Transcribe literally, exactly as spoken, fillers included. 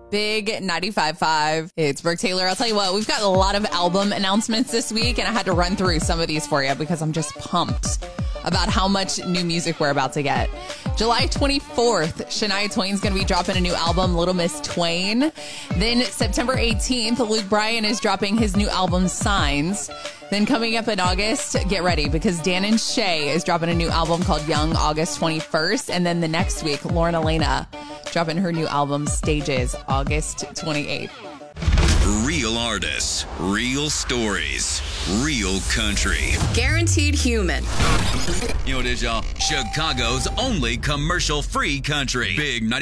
Big ninety-five point five. It's Brooke Taylor. I'll tell you what, we've got a lot of album announcements this week, and I had to run through some of these for you because I'm just pumped about how much new music we're about to get. July twenty-fourth, Shania Twain's going to be dropping a new album, Little Miss Twain. Then September eighteenth, Luke Bryan is dropping his new album, Signs. Then coming up in August, get ready because Dan and Shay is dropping a new album called Young, August twenty-first. And then the next week, Lauren Elena dropping her new album, Stages, August twenty-eighth. Real artists, real stories, real country. Guaranteed human. You know what it is, y'all? Chicago's only commercial-free country. Big ninety